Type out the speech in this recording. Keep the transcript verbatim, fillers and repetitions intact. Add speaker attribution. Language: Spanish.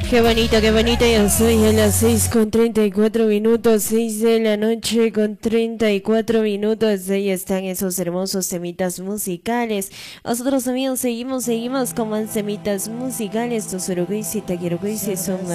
Speaker 1: Qué bonito, qué bonito, yo soy a las seis con treinta y cuatro minutos, seis de la noche con treinta y cuatro minutos, ahí están esos hermosos temitas musicales. Nosotros amigos seguimos, seguimos con más temitas musicales, tus uruguayos y taquiruguayos son